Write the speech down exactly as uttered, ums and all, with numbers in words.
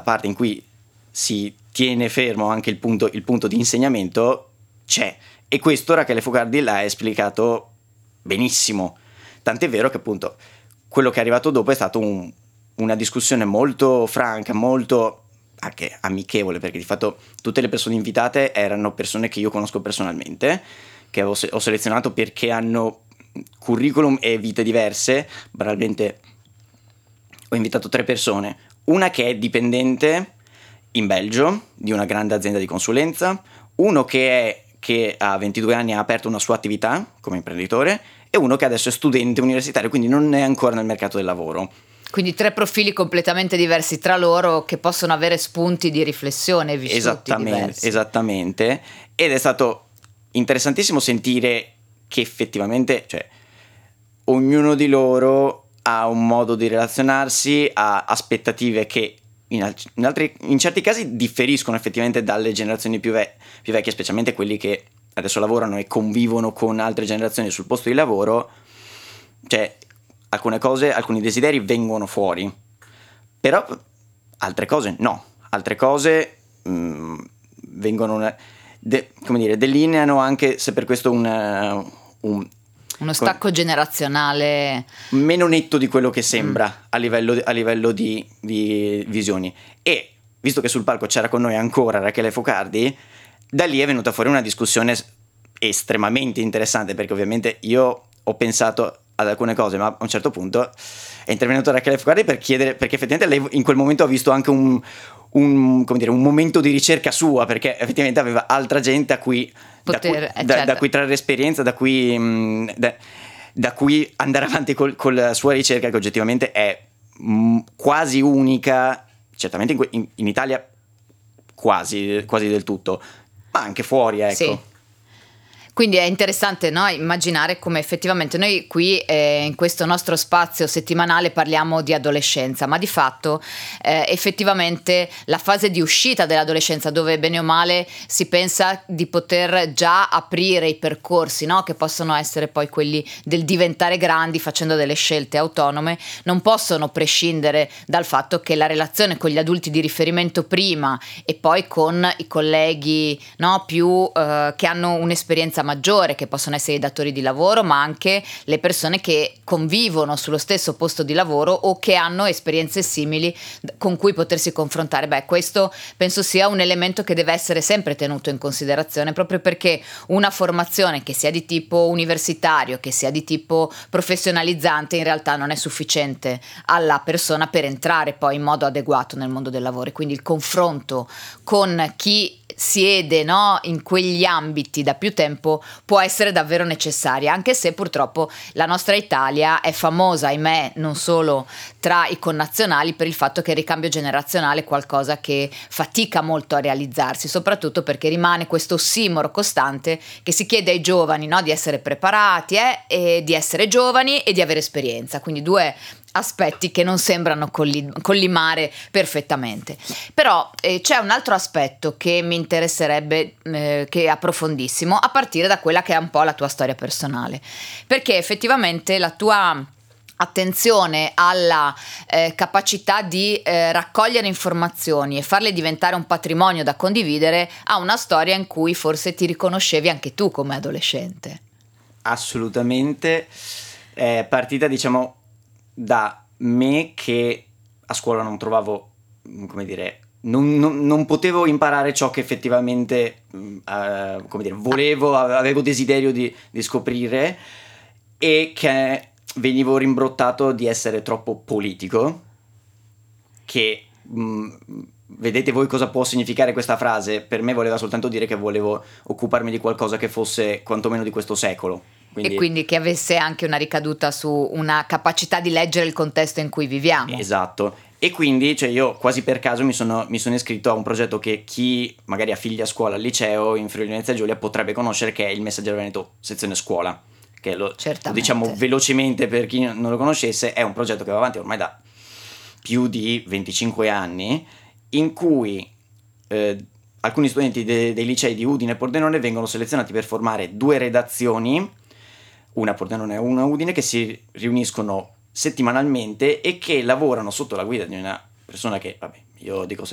parte in cui si tiene fermo anche il punto, il punto di insegnamento c'è, e questo Rachele Focardi l'ha esplicato benissimo, tant'è vero che appunto quello che è arrivato dopo è stato un, una discussione molto franca, molto anche amichevole, perché di fatto tutte le persone invitate erano persone che io conosco personalmente, che ho, ho selezionato perché hanno curriculum e vite diverse. Banalmente ho invitato tre persone, una che è dipendente in Belgio di una grande azienda di consulenza, uno che, è, che a ventidue anni ha aperto una sua attività come imprenditore, e uno che adesso è studente universitario, quindi non è ancora nel mercato del lavoro. Quindi tre profili completamente diversi tra loro, che possono avere spunti di riflessione vissuti esattamente, diversi. Esattamente, ed è stato interessantissimo sentire che effettivamente, cioè, ognuno di loro ha un modo di relazionarsi, ha aspettative che in, al- in, altri, in certi casi differiscono effettivamente dalle generazioni più, ve- più vecchie, specialmente quelli che adesso lavorano e convivono con altre generazioni sul posto di lavoro. Cioè, alcune cose, alcuni desideri vengono fuori, però altre cose no, altre cose mh, vengono una, de, come dire, delineano anche se per questo un, un uno stacco come, generazionale meno netto di quello che sembra mm. a livello, a livello di, di visioni. E visto che sul palco c'era con noi ancora Rachele Focardi, da lì è venuta fuori una discussione estremamente interessante, perché ovviamente io ho pensato ad alcune cose, ma a un certo punto è intervenuto Rachele Focardi per chiedere, perché effettivamente lei in quel momento ha visto anche un, un, come dire, un momento di ricerca sua, perché effettivamente aveva altra gente a cui, Poter, da, cui eh, da, certo. da cui trarre esperienza, da cui, mh, da, da cui andare avanti col, con la sua ricerca, che oggettivamente è mh, quasi unica, certamente in, in, in Italia quasi, quasi del tutto, ma anche fuori, ecco. Sì. Quindi è interessante, no, immaginare come effettivamente noi qui eh, in questo nostro spazio settimanale parliamo di adolescenza, ma di fatto eh, effettivamente la fase di uscita dell'adolescenza, dove bene o male si pensa di poter già aprire i percorsi, no, che possono essere poi quelli del diventare grandi facendo delle scelte autonome, non possono prescindere dal fatto che la relazione con gli adulti di riferimento prima e poi con i colleghi, no, più eh, che hanno un'esperienza maggiore, che possono essere i datori di lavoro, ma anche le persone che convivono sullo stesso posto di lavoro o che hanno esperienze simili con cui potersi confrontare. Beh, questo penso sia un elemento che deve essere sempre tenuto in considerazione, proprio perché una formazione che sia di tipo universitario, che sia di tipo professionalizzante, in realtà non è sufficiente alla persona per entrare poi in modo adeguato nel mondo del lavoro. Quindi il confronto con chi siede, no, in quegli ambiti da più tempo può essere davvero necessaria, anche se purtroppo la nostra Italia è famosa, ahimè, non solo tra i connazionali, per il fatto che il ricambio generazionale è qualcosa che fatica molto a realizzarsi, soprattutto perché rimane questo ossimoro costante che si chiede ai giovani, no, di essere preparati eh, e di essere giovani e di avere esperienza, quindi due aspetti che non sembrano colli- collimare perfettamente. Però eh, c'è un altro aspetto che mi interesserebbe eh, che approfondissimo, a partire da quella che è un po' la tua storia personale, perché effettivamente la tua attenzione alla eh, capacità di eh, raccogliere informazioni e farle diventare un patrimonio da condividere ha una storia in cui forse ti riconoscevi anche tu come adolescente. Assolutamente, è partita, diciamo, da me che a scuola non trovavo, come dire, non, non, non potevo imparare ciò che effettivamente uh, come dire, volevo, avevo desiderio di, di scoprire, e che venivo rimbrottato di essere troppo politico, che mh, vedete voi cosa può significare questa frase. Per me voleva soltanto dire che volevo occuparmi di qualcosa che fosse quantomeno di questo secolo. Quindi, e quindi che avesse anche una ricaduta su una capacità di leggere il contesto in cui viviamo. Esatto. E quindi, cioè, io quasi per caso mi sono, mi sono iscritto a un progetto che chi magari ha figli a scuola al liceo in Friuli Venezia Giulia potrebbe conoscere, che è il Messaggero Veneto sezione scuola, che lo, lo diciamo velocemente per chi non lo conoscesse. È un progetto che va avanti ormai da più di venticinque anni, in cui eh, alcuni studenti de- dei licei di Udine e Pordenone vengono selezionati per formare due redazioni, una a Pordenone e una a Udine, che si riuniscono settimanalmente e che lavorano sotto la guida di una persona che, vabbè, io dico